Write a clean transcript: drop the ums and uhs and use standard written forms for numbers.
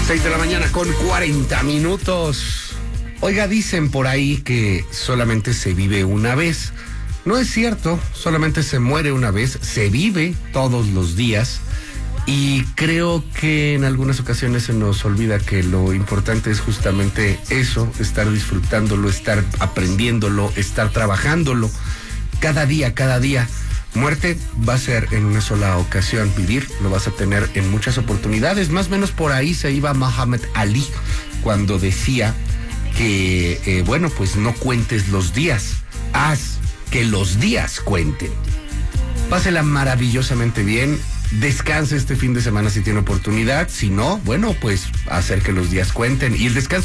6 de la mañana con 40 minutos. Oiga, dicen por ahí que solamente se vive una vez. No es cierto, solamente se muere una vez, se vive todos los días. Y creo que en algunas ocasiones se nos olvida que lo importante es justamente eso, estar disfrutándolo, estar aprendiéndolo, estar trabajándolo cada día, cada día. Muerte va a ser en una sola ocasión, vivir lo vas a tener en muchas oportunidades. Más o menos por ahí se iba Muhammad Ali cuando decía que, bueno, pues no cuentes los días, haz que los días cuenten. Pásela maravillosamente bien, descanse este fin de semana si tiene oportunidad, si no, bueno, pues hacer que los días cuenten. Y el descanso